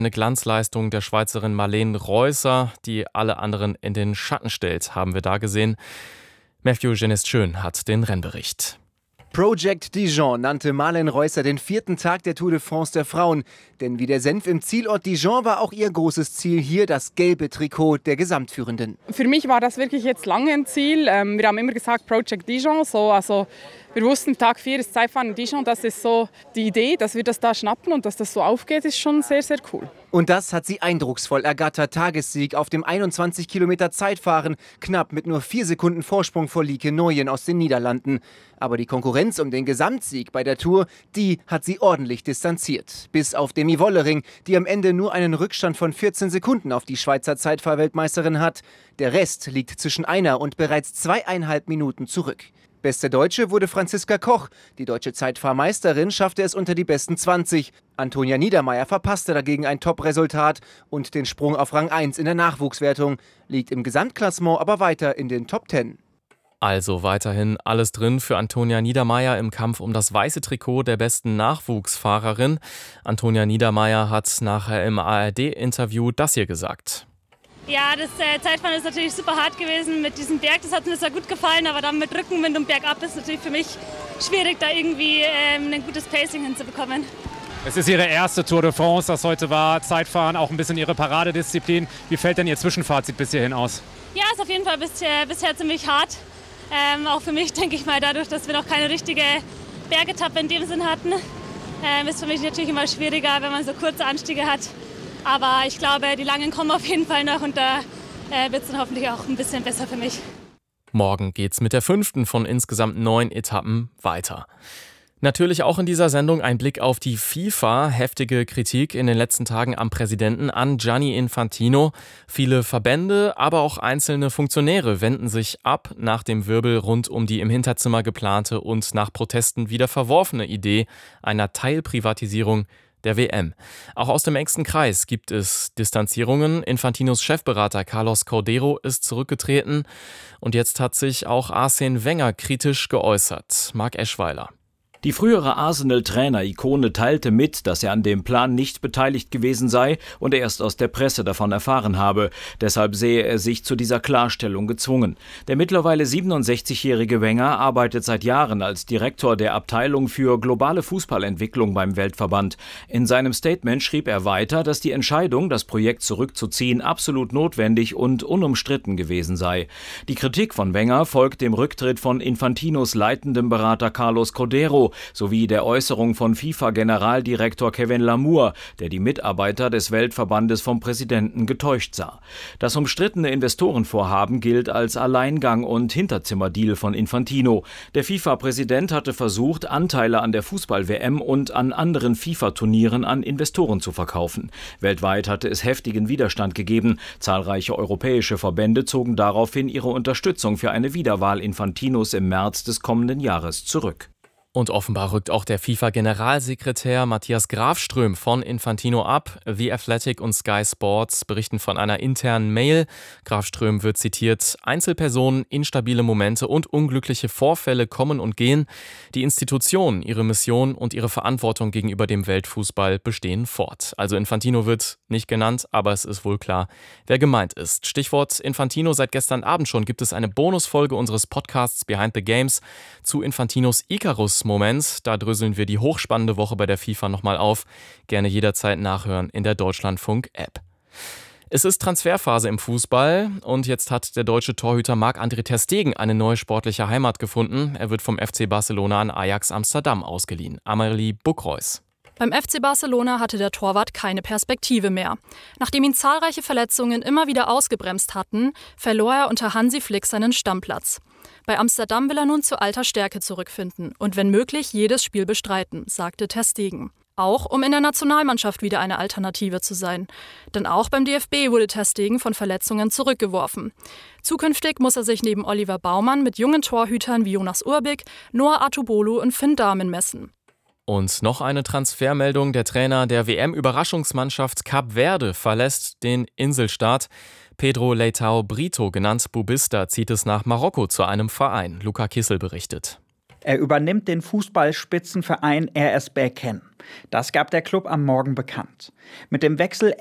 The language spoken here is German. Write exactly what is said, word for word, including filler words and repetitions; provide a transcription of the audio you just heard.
Eine Glanzleistung der Schweizerin Marleen Reusser, die alle anderen in den Schatten stellt, haben wir da gesehen. Matthew Genest-Schön hat den Rennbericht. Project Dijon nannte Marleen Reusser den vierten Tag der Tour de France der Frauen. Denn wie der Senf im Zielort Dijon war auch ihr großes Ziel hier das gelbe Trikot der Gesamtführenden. Für mich war das wirklich jetzt lange ein Ziel. Ähm, wir haben immer gesagt Project Dijon. So, also wir wussten, Tag vier ist Zeitfahren in Dijon. Das ist so die Idee, dass wir das da schnappen und dass das so aufgeht, ist schon sehr, sehr cool. Und das hat sie eindrucksvoll ergattert. Tagessieg auf dem einundzwanzig Kilometer Zeitfahren. Knapp mit nur vier Sekunden Vorsprung vor Lieke Nooyen aus den Niederlanden. Aber die Konkurrenz um den Gesamtsieg bei der Tour, die hat sie ordentlich distanziert. Bis auf Demi Wollering, die am Ende nur einen Rückstand von vierzehn Sekunden auf die Schweizer Zeitfahrweltmeisterin hat. Der Rest liegt zwischen einer und bereits zweieinhalb Minuten zurück. Beste Deutsche wurde Franziska Koch. Die deutsche Zeitfahrmeisterin schaffte es unter die besten zwanzig. Antonia Niedermeier verpasste dagegen ein Top-Resultat und den Sprung auf Rang eins in der Nachwuchswertung, liegt im Gesamtklassement aber weiter in den Top zehn. Also weiterhin alles drin für Antonia Niedermeier im Kampf um das weiße Trikot der besten Nachwuchsfahrerin. Antonia Niedermeier hat nachher im A R D-Interview das hier gesagt. Ja, das äh, Zeitfahren ist natürlich super hart gewesen mit diesem Berg. Das hat mir sehr gut gefallen, aber dann mit Rückenwind und bergab ist natürlich für mich schwierig, da irgendwie ähm, ein gutes Pacing hinzubekommen. Es ist Ihre erste Tour de France, das heute war. Zeitfahren auch ein bisschen Ihre Paradedisziplin. Wie fällt denn Ihr Zwischenfazit bis hierhin aus? Ja, ist auf jeden Fall bisher, bisher ziemlich hart. Ähm, auch für mich, denke ich mal, dadurch, dass wir noch keine richtige Bergetappe in dem Sinn hatten, ähm, ist für mich natürlich immer schwieriger, wenn man so kurze Anstiege hat. Aber ich glaube, die langen kommen auf jeden Fall noch und da äh, wird es dann hoffentlich auch ein bisschen besser für mich. Morgen geht's mit der fünften von insgesamt neun Etappen weiter. Natürlich auch in dieser Sendung ein Blick auf die FIFA. Heftige Kritik in den letzten Tagen am Präsidenten, an Gianni Infantino. Viele Verbände, aber auch einzelne Funktionäre wenden sich ab nach dem Wirbel rund um die im Hinterzimmer geplante und nach Protesten wieder verworfene Idee einer Teilprivatisierung der W M. Auch aus dem engsten Kreis gibt es Distanzierungen. Infantinos Chefberater Carlos Cordeiro ist zurückgetreten und jetzt hat sich auch Arsene Wenger kritisch geäußert. Marc Eschweiler. Die frühere Arsenal-Trainer-Ikone teilte mit, dass er an dem Plan nicht beteiligt gewesen sei und erst aus der Presse davon erfahren habe. Deshalb sehe er sich zu dieser Klarstellung gezwungen. Der mittlerweile siebenundsechzigjährige Wenger arbeitet seit Jahren als Direktor der Abteilung für globale Fußballentwicklung beim Weltverband. In seinem Statement schrieb er weiter, dass die Entscheidung, das Projekt zurückzuziehen, absolut notwendig und unumstritten gewesen sei. Die Kritik von Wenger folgt dem Rücktritt von Infantinos leitendem Berater Carlos Cordeiro sowie der Äußerung von FIFA-Generaldirektor Kevin Lamour, der die Mitarbeiter des Weltverbandes vom Präsidenten getäuscht sah. Das umstrittene Investorenvorhaben gilt als Alleingang und Hinterzimmerdeal von Infantino. Der FIFA-Präsident hatte versucht, Anteile an der Fußball-W M und an anderen FIFA-Turnieren an Investoren zu verkaufen. Weltweit hatte es heftigen Widerstand gegeben. Zahlreiche europäische Verbände zogen daraufhin ihre Unterstützung für eine Wiederwahl Infantinos im März des kommenden Jahres zurück. Und offenbar rückt auch der FIFA-Generalsekretär Matthias Grafström von Infantino ab. The Athletic und Sky Sports berichten von einer internen Mail. Grafström wird zitiert: Einzelpersonen, instabile Momente und unglückliche Vorfälle kommen und gehen. Die Institution, ihre Mission und ihre Verantwortung gegenüber dem Weltfußball bestehen fort. Also Infantino wird nicht genannt, aber es ist wohl klar, wer gemeint ist. Stichwort Infantino: Seit gestern Abend schon gibt es eine Bonusfolge unseres Podcasts Behind the Games zu Infantinos Icarus Moment. Da dröseln wir die hochspannende Woche bei der FIFA nochmal auf. Gerne jederzeit nachhören in der Deutschlandfunk-App. Es ist Transferphase im Fußball und jetzt hat der deutsche Torhüter Marc-André ter Stegen eine neue sportliche Heimat gefunden. Er wird vom F C Barcelona an Ajax Amsterdam ausgeliehen. Amelie Buckreus. Beim F C Barcelona hatte der Torwart keine Perspektive mehr. Nachdem ihn zahlreiche Verletzungen immer wieder ausgebremst hatten, verlor er unter Hansi Flick seinen Stammplatz. Bei Amsterdam will er nun zu alter Stärke zurückfinden und wenn möglich jedes Spiel bestreiten, sagte ter Stegen. Auch um in der Nationalmannschaft wieder eine Alternative zu sein. Denn auch beim D F B wurde ter Stegen von Verletzungen zurückgeworfen. Zukünftig muss er sich neben Oliver Baumann mit jungen Torhütern wie Jonas Urbik, Noah Atubolu und Finn Dahmen messen. Und noch eine Transfermeldung. Der Trainer der W M-Überraschungsmannschaft Kap Verde verlässt den Inselstaat. Pedro Leitão Brito, genannt Bubista, zieht es nach Marokko zu einem Verein. Luca Kissel berichtet. Er übernimmt den Fußballspitzenverein R S Berken. Das gab der Club am Morgen bekannt. Mit dem Wechsel